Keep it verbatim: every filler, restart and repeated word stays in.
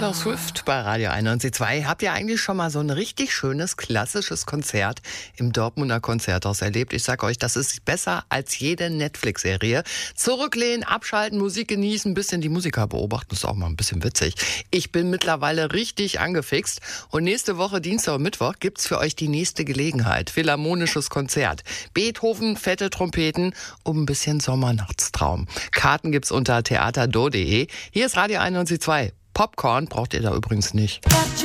Taylor Swift bei Radio einundneunzig Komma zwei. Habt ihr eigentlich schon mal so ein richtig schönes, klassisches Konzert im Dortmunder Konzerthaus erlebt? Ich sag euch, das ist besser als jede Netflix-Serie. Zurücklehnen, abschalten, Musik genießen, ein bisschen die Musiker beobachten, ist auch mal ein bisschen witzig. Ich bin mittlerweile richtig angefixt und nächste Woche, Dienstag und Mittwoch, gibt's für euch die nächste Gelegenheit. Philharmonisches Konzert. Beethoven, fette Trompeten und ein bisschen Sommernachtstraum. Karten gibt's unter theater punkt do punkt de. Hier ist Radio einundneunzig Komma zwei. Popcorn braucht ihr da übrigens nicht.